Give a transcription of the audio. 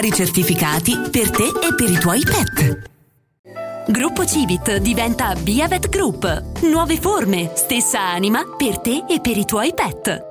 Ricertificati per te e per i tuoi pet. Gruppo Civit diventa Biavet Group. Nuove forme, stessa anima per te e per i tuoi pet.